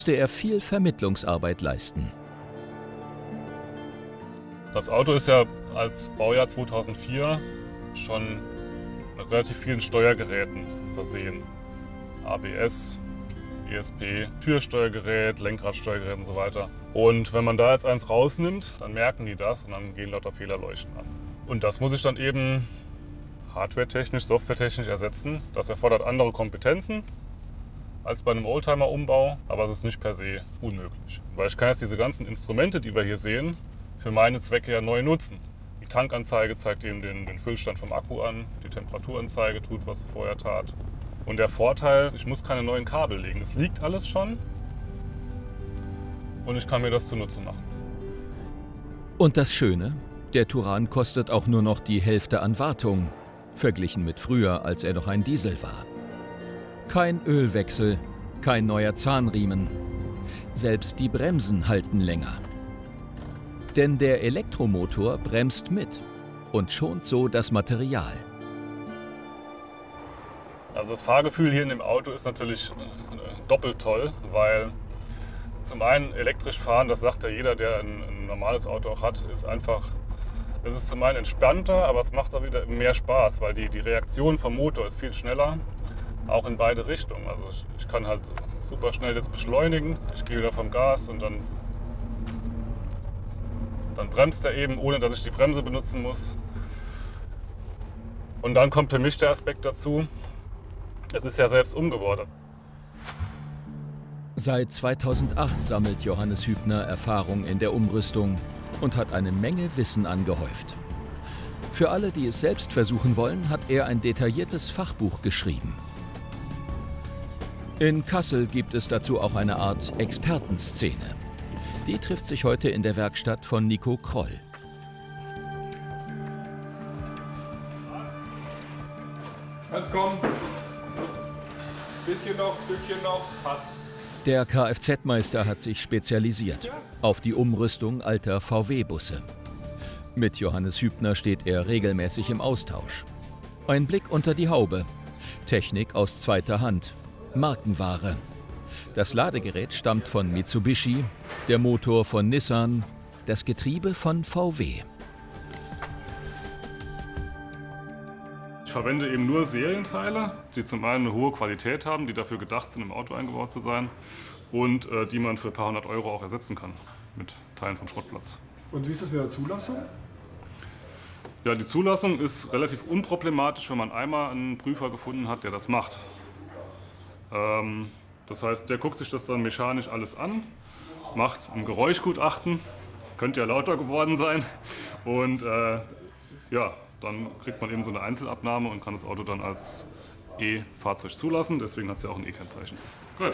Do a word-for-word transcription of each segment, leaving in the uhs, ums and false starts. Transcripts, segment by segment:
musste er viel Vermittlungsarbeit leisten. Das Auto ist ja als Baujahr zweitausendvier schon mit relativ vielen Steuergeräten versehen. A B S, E S P, Türsteuergerät, Lenkradsteuergerät und so weiter. Und wenn man da jetzt eins rausnimmt, dann merken die das und dann gehen lauter Fehlerleuchten an. Und das muss ich dann eben hardwaretechnisch, softwaretechnisch ersetzen. Das erfordert andere Kompetenzen als bei einem Oldtimer-Umbau, aber es ist nicht per se unmöglich. Weil ich kann jetzt diese ganzen Instrumente, die wir hier sehen, für meine Zwecke ja neu nutzen. Die Tankanzeige zeigt eben den, den Füllstand vom Akku an, die Temperaturanzeige tut, was sie vorher tat. Und der Vorteil, ich muss keine neuen Kabel legen. Es liegt alles schon und ich kann mir das zunutze machen. Und das Schöne, der Touran kostet auch nur noch die Hälfte an Wartung, verglichen mit früher, als er noch ein Diesel war. Kein Ölwechsel, kein neuer Zahnriemen. Selbst die Bremsen halten länger. Denn der Elektromotor bremst mit und schont so das Material. Also das Fahrgefühl hier in dem Auto ist natürlich doppelt toll, weil zum einen elektrisch fahren, das sagt ja jeder, der ein, ein normales Auto auch hat, ist einfach, es ist zum einen entspannter, aber es macht auch wieder mehr Spaß, weil die, die Reaktion vom Motor ist viel schneller, auch in beide Richtungen. Also ich, ich kann halt super schnell jetzt beschleunigen, ich gehe wieder vom Gas und dann, dann bremst er eben, ohne dass ich die Bremse benutzen muss. Und dann kommt für mich der Aspekt dazu, es ist ja selbst umgebaut. Seit zweitausendacht sammelt Johannes Hübner Erfahrung in der Umrüstung und hat eine Menge Wissen angehäuft. Für alle, die es selbst versuchen wollen, hat er ein detailliertes Fachbuch geschrieben. In Kassel gibt es dazu auch eine Art Expertenszene. Die trifft sich heute in der Werkstatt von Nico Kroll. Kannst kommen. Bisschen noch, Stückchen noch, passt. Der Kfz-Meister hat sich spezialisiert auf die Umrüstung alter V W-Busse. Mit Johannes Hübner steht er regelmäßig im Austausch. Ein Blick unter die Haube. Technik aus zweiter Hand. Markenware. Das Ladegerät stammt von Mitsubishi, der Motor von Nissan, das Getriebe von V W. Ich verwende eben nur Serienteile, die zum einen eine hohe Qualität haben, die dafür gedacht sind, im Auto eingebaut zu sein und äh, die man für ein paar hundert Euro auch ersetzen kann mit Teilen vom Schrottplatz. Und wie ist das mit der Zulassung? Ja, die Zulassung ist relativ unproblematisch, wenn man einmal einen Prüfer gefunden hat, der das macht. Ähm, das heißt, der guckt sich das dann mechanisch alles an, macht ein Geräuschgutachten, könnte ja lauter geworden sein und äh, ja, dann kriegt man eben so eine Einzelabnahme und kann das Auto dann als E-Fahrzeug zulassen. Deswegen hat es ja auch ein E-Kennzeichen. Gut.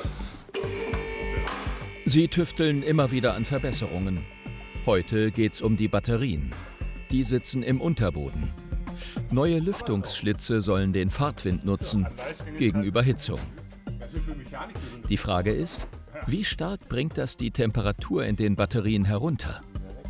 Sie tüfteln immer wieder an Verbesserungen. Heute geht's um die Batterien. Die sitzen im Unterboden. Neue Lüftungsschlitze sollen den Fahrtwind nutzen gegen Überhitzung. Die Frage ist, wie stark bringt das die Temperatur in den Batterien herunter?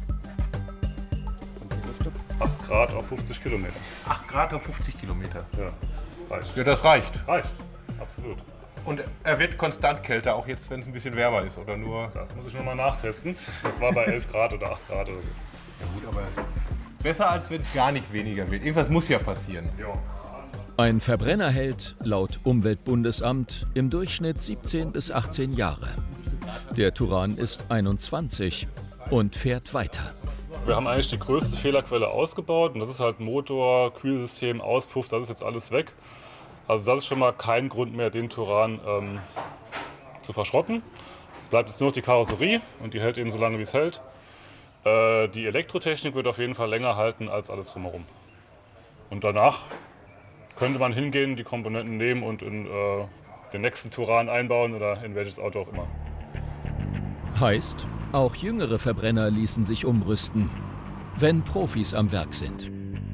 acht Grad auf fünfzig Kilometer. acht Grad auf fünfzig Kilometer. Ja, reicht. Ja, das reicht. Reicht, absolut. Und er wird konstant kälter, auch jetzt, wenn es ein bisschen wärmer ist, oder nur? Das muss ich noch mal nachtesten. Das war bei elf Grad oder acht Grad oder so. Ja gut, aber besser, als wenn es gar nicht weniger wird. Irgendwas muss ja passieren. Ja. Ein Verbrenner hält, laut Umweltbundesamt, im Durchschnitt siebzehn bis achtzehn Jahre. Der Touran ist einundzwanzig und fährt weiter. Wir haben eigentlich die größte Fehlerquelle ausgebaut und das ist halt Motor, Kühlsystem, Auspuff, das ist jetzt alles weg. Also das ist schon mal kein Grund mehr, den Touran ähm, zu verschrotten. Bleibt jetzt nur noch die Karosserie und die hält eben so lange, wie es hält. Äh, die Elektrotechnik wird auf jeden Fall länger halten als alles drumherum. Und danach könnte man hingehen, die Komponenten nehmen und in äh, den nächsten Touran einbauen oder in welches Auto auch immer. Heißt, auch jüngere Verbrenner ließen sich umrüsten, wenn Profis am Werk sind.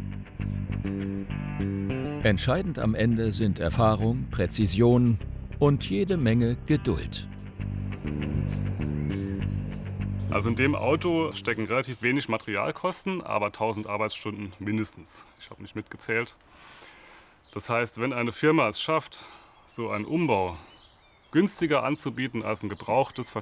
Entscheidend am Ende sind Erfahrung, Präzision und jede Menge Geduld. Also in dem Auto stecken relativ wenig Materialkosten, aber tausend Arbeitsstunden mindestens. Ich habe nicht mitgezählt. Das heißt, wenn eine Firma es schafft, so einen Umbau günstiger anzubieten als ein gebrauchtes